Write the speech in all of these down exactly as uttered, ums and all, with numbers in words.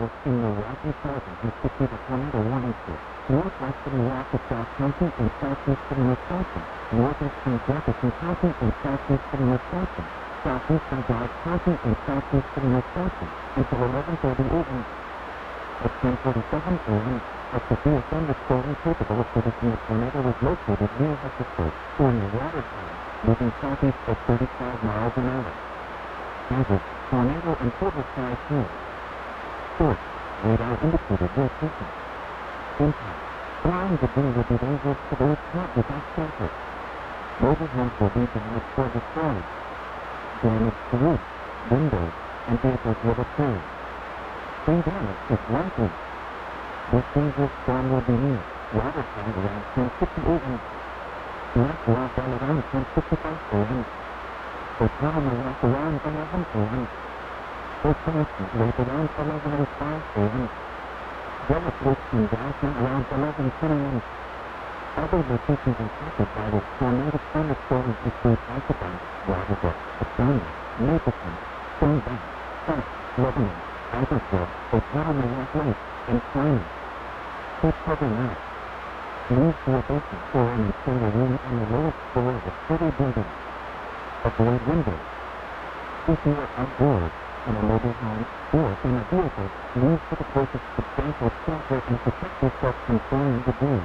North in the Rocky Mountains, Mississippi, tornado warning system. Northwestern Waukesha County and southeastern Wisconsin. Northeastern Jefferson County and southeastern Wisconsin. Southeastern Dodge County and southeastern Wisconsin. Until eleven thirty a.m. At ten forty-seven a.m., a severe thunderstorm capable of producing a tornado was located near Hutchinson, or near Watertown, moving southeast at thirty-five miles an hour. Hazard, tornado and total size wind. Source, radar indicated rotation. Impact, flying debris will be dangerous to those caught without shelter. Mobile homes will be damaged or destroyed. Damage to roofs, windows, and vehicles will occur. Tree damage is likely. This dangerous storm will be near Watertown around ten fifty a.m. North Rockwell around ten fifty-five a.m. Oklahoma around eleven a.m. Wisconsin late around eleven oh five a.m. Dallas Richmond downtown around eleven ten a.m. Other locations impacted by this tornadic thunderstorm include Alphabet, Waterville, Astonia, Mapleton, Stone Bank, South, Lebanon, Iversville, Oklahoma Lake, and Klein. Keep covering up. Move to a basement or an interior room on the lowest floor of a city building. Avoid windows. If you are outdoors, in a mobile home, or in a vehicle, move to the closest substantial shelter and protect yourself from flying debris.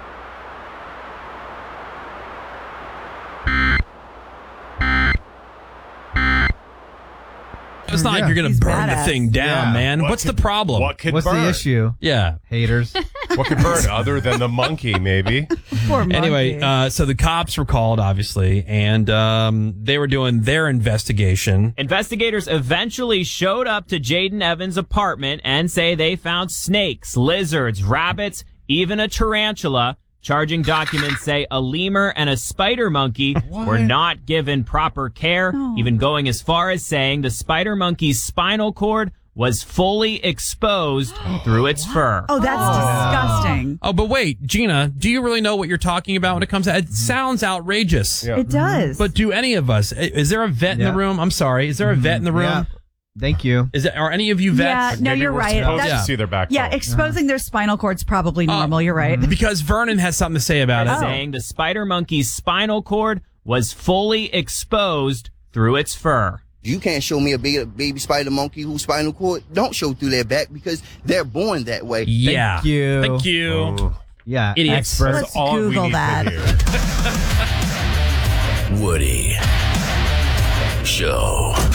It's not Yeah. like you're going He's to burn badass. the thing down, Yeah. man. What What's could- the problem? What could What's burn? the issue? Yeah. Haters. What could burn other than the monkey, maybe? Poor monkey. Anyway, uh, so the cops were called, obviously, and um, they were doing their investigation. Investigators eventually showed up to Jaden Evans' apartment and say they found snakes, lizards, rabbits, even a tarantula. Charging documents say a lemur and a spider monkey were not given proper care, even going as far as saying the spider monkey's spinal cord was fully exposed through its fur. Oh, that's disgusting. Oh, but wait, Gina, do you really know what you're talking about when it comes to it? Sounds outrageous. Yeah. It does. But do any of us? Is there a vet in Yeah. the room? I'm sorry. Is there a vet in the room? Yeah. Thank you. Is it? Are any of you vets? Yeah, no, Maybe you're we're right. supposed That's- to see their back. yeah, exposing their spinal cord's probably normal. You're right. Because Vernon has something to say about it. Saying the spider monkey's spinal cord was fully exposed through its fur. You can't show me a baby, baby spider monkey whose spinal cord don't show through their back because they're born that way. Yeah. Thank you. Thank you. Oh. Yeah. Idiots. Expert. Let's all we Google need to that. hear. Woody Show.